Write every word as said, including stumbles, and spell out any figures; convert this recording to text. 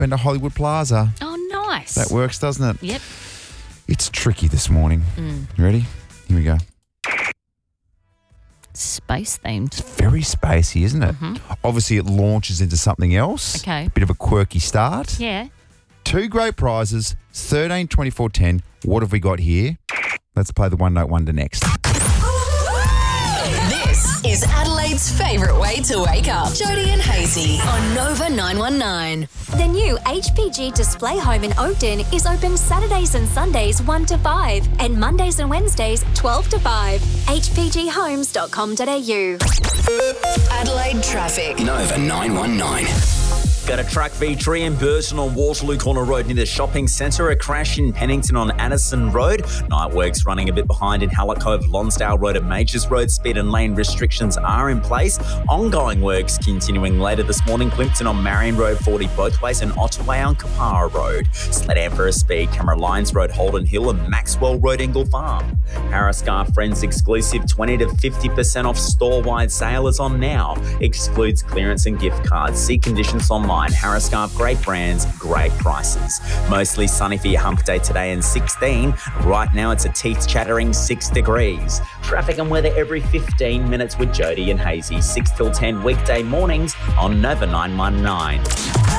been to Hollywood Plaza. Oh, nice. That works, doesn't it? Yep. It's tricky this morning. Mm. You ready? Here we go. Space themed. Very spacey, isn't it? Mm-hmm. Obviously, it launches into something else. Okay. Bit of a quirky start. Yeah. Two great prizes, thirteen, twenty-four, ten. What have we got here? Let's play the One Note Wonder next. This is Adelaide's favourite way to wake up. Jody and Hazy on Nova nine one nine. The new H P G Display Home in Oakden is open Saturdays and Sundays one to five and Mondays and Wednesdays twelve to five. h p g homes dot com dot a u. Adelaide traffic. Nova nine one nine. Got a truck V three in Burton on Waterloo Corner Road near the shopping centre. A crash in Pennington on Addison Road. Night works running a bit behind in Hallett Cove, Lonsdale Road and Majors Road. Speed and lane restrictions are in place. Ongoing works continuing later this morning. Plimpton on Marion Road, forty both ways, and Ottaway on Kapara Road. Sleddam for a speed. Camera Lines Road, Holden Hill and Maxwell Road, Ingle Farm. Harriscar Friends exclusive twenty to fifty percent off store-wide sale is on now. Excludes clearance and gift cards. See conditions online. Harriscar, great brands, great prices. Mostly sunny for your hump day today and sixteen. Right now it's a teeth-chattering six degrees. Traffic and weather every fifteen minutes with Jody and Hazy. six till ten weekday mornings on Nova nine one nine.